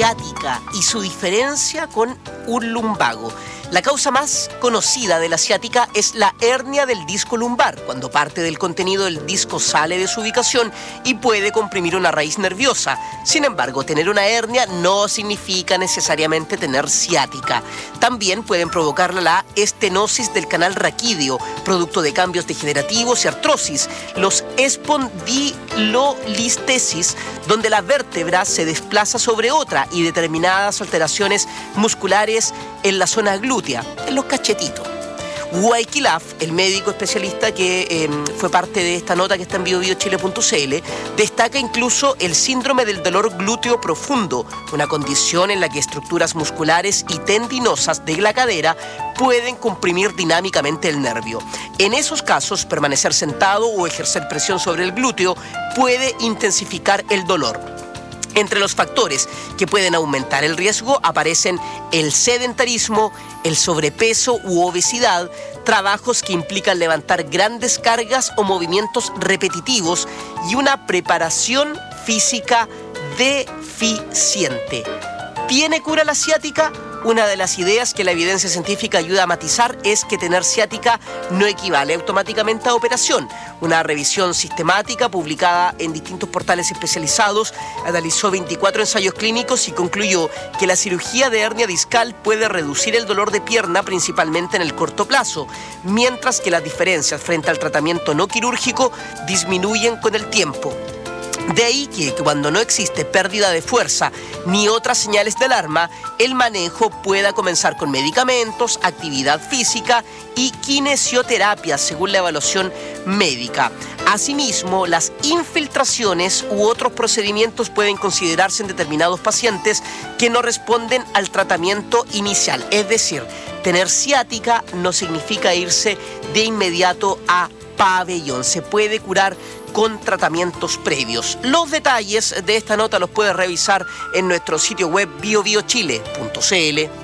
ciática y su diferencia con un lumbago. La causa más conocida de la ciática es la hernia del disco lumbar, cuando parte del contenido del disco sale de su ubicación y puede comprimir una raíz nerviosa. Sin embargo, tener una hernia no significa necesariamente tener ciática. También pueden provocarla la estenosis del canal raquídeo, producto de cambios degenerativos y artrosis, los espondilolistesis, donde la vértebra se desplaza sobre otra, y determinadas alteraciones musculares en la zona glútea, en los cachetitos. Guayquilaf, el médico especialista que fue parte de esta nota que está en biobiochile.cl, destaca incluso el síndrome del dolor glúteo profundo, una condición en la que estructuras musculares y tendinosas de la cadera pueden comprimir dinámicamente el nervio. En esos casos, permanecer sentado o ejercer presión sobre el glúteo puede intensificar el dolor. Entre los factores que pueden aumentar el riesgo aparecen el sedentarismo, el sobrepeso u obesidad, trabajos que implican levantar grandes cargas o movimientos repetitivos y una preparación física deficiente. ¿Tiene cura la ciática? Una de las ideas que la evidencia científica ayuda a matizar es que tener ciática no equivale automáticamente a operación. Una revisión sistemática publicada en distintos portales especializados analizó 24 ensayos clínicos y concluyó que la cirugía de hernia discal puede reducir el dolor de pierna principalmente en el corto plazo, mientras que las diferencias frente al tratamiento no quirúrgico disminuyen con el tiempo. De ahí que cuando no existe pérdida de fuerza ni otras señales de alarma, el manejo pueda comenzar con medicamentos, actividad física y kinesioterapia según la evaluación médica. Asimismo, las infiltraciones u otros procedimientos pueden considerarse en determinados pacientes que no responden al tratamiento inicial. Es decir, tener ciática no significa irse de inmediato a pabellón. Se puede curar con tratamientos previos. Los detalles de esta nota los puedes revisar en nuestro sitio web biobiochile.cl.